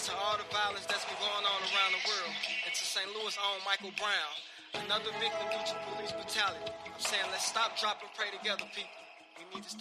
to all the violence that's been going on around the world, and to St. Louis' own Michael Brown, another victim due to police brutality. I'm saying let's stop, drop, and pray together, people. We need to